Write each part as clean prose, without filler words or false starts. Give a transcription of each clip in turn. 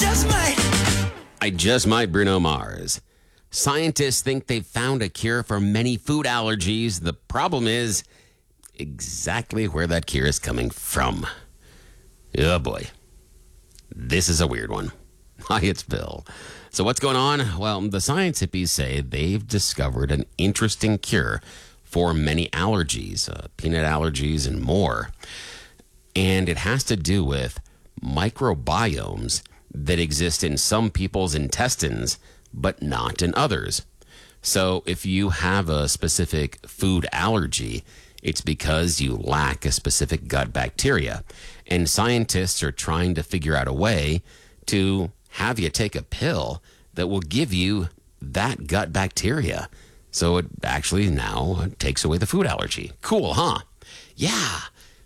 I just might, Bruno Mars. Scientists think they've found a cure for many food allergies. The problem is exactly where that cure is coming from. Oh boy. This is a weird one. Hi, it's Bill. So what's going on? Well, the science hippies say they've discovered an interesting cure for many allergies, peanut allergies and more. And it has to do with microbiomes that exist in some people's intestines, but not in others. So if you have a specific food allergy, it's because you lack a specific gut bacteria. And scientists are trying to figure out a way to have you take a pill that will give you that gut bacteria. So it actually now takes away the food allergy. Cool, huh? Yeah.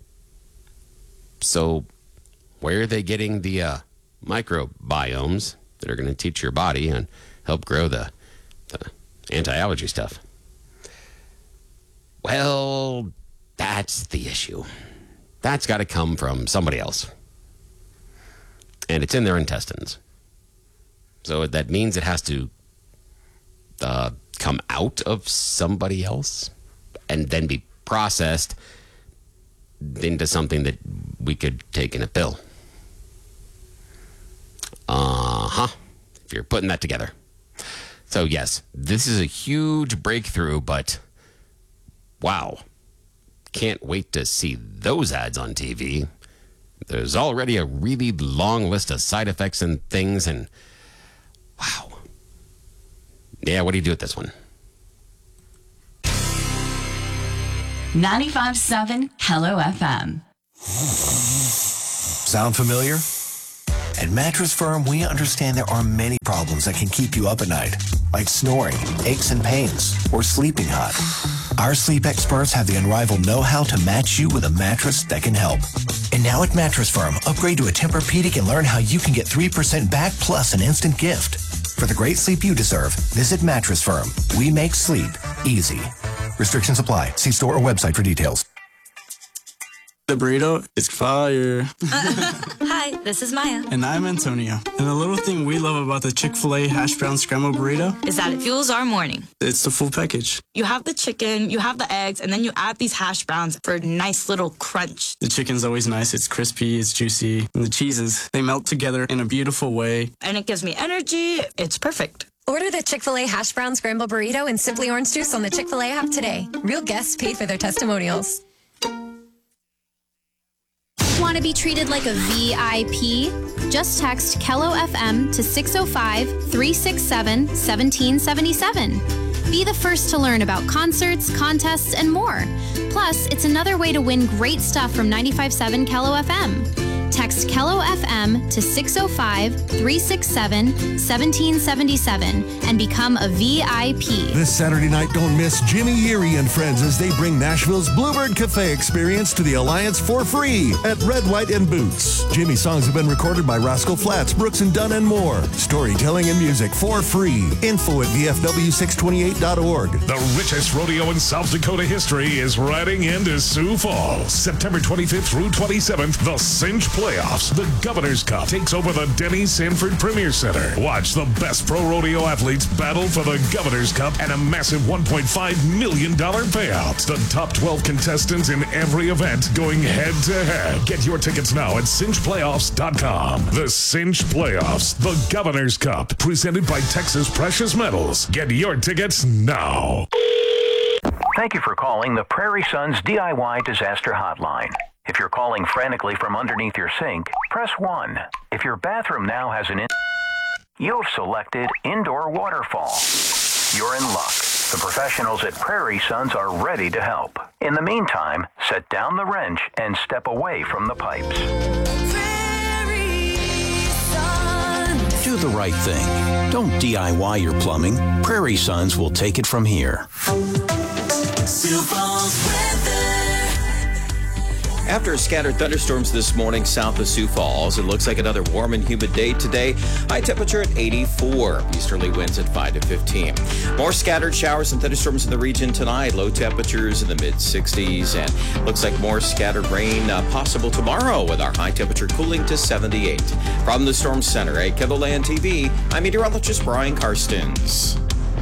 So where are they getting the microbiomes that are going to teach your body and help grow the anti-allergy stuff? Well, that's the issue. That's got to come from somebody else. And it's in their intestines. So that means it has to come out of somebody else and then be processed into something that we could take in a pill. If you're putting that together. So yes, this is a huge breakthrough, but wow. Can't wait to see those ads on TV. There's already a really long list of side effects and things, and wow. Yeah, what do you do with this one? 95.7 Hello FM. Sound familiar? At Mattress Firm, we understand there are many problems that can keep you up at night, like snoring, aches and pains, or sleeping hot. Our sleep experts have the unrivaled know-how to match you with a mattress that can help. And now at Mattress Firm, upgrade to a Tempur-Pedic and learn how you can get 3% back plus an instant gift. For the great sleep you deserve, visit Mattress Firm. We make sleep easy. Restrictions apply. See store or website for details. The burrito is fire. Hi, this is Maya. And I'm Antonio. And the little thing we love about the Chick-fil-A hash brown scrambled burrito is that it fuels our morning. It's the full package. You have the chicken, you have the eggs, and then you add these hash browns for a nice little crunch. The chicken's always nice. It's crispy, it's juicy. And the cheeses, they melt together in a beautiful way. And it gives me energy. It's perfect. Order the Chick-fil-A hash brown scrambled burrito and Simply Orange Juice on the Chick-fil-A app today. Real guests paid for their testimonials. Want to be treated like a VIP? Just text Kello FM to 605-367-1777. Be the first to learn about concerts, contests, and more. Plus, it's another way to win great stuff from 95.7 Kello FM. Text Kello FM to 605-367-1777 and become a VIP. This Saturday night, don't miss Jimmy Yeary and friends as they bring Nashville's Bluebird Cafe experience to the Alliance for free at Red, White, and Boots. Jimmy's songs have been recorded by Rascal Flatts, Brooks and Dunn, and more. Storytelling and music for free. Info at VFW628.org. The richest rodeo in South Dakota history is riding into Sioux Falls. September 25th through 27th, the Cinch Playoffs. The Governor's Cup takes over the Denny Sanford Premier Center. Watch the best pro rodeo athletes battle for the Governor's Cup and a massive $1.5 million payout. The top 12 contestants in every event going head to head. Get your tickets now at cinchplayoffs.com. The Cinch Playoffs, the Governor's Cup, presented by Texas Precious Metals. Get your tickets now. Thank you for calling the Prairie Sons DIY Disaster Hotline. If you're calling frantically from underneath your sink, press 1. If your bathroom now has you've selected indoor waterfall. You're in luck. The professionals at Prairie Sons are ready to help. In the meantime, set down the wrench and step away from the pipes. Do the right thing. Don't DIY your plumbing. Prairie Sons will take it from here. Sioux Falls weather. After scattered thunderstorms this morning south of Sioux Falls, it looks like another warm and humid day today. High temperature at 84. Easterly winds at 5 to 15. More scattered showers and thunderstorms in the region tonight. Low temperatures in the mid-60s. And looks like more scattered rain possible tomorrow with our high temperature cooling to 78. From the Storm Center at KENDALAND TV, I'm meteorologist Brian Karstens.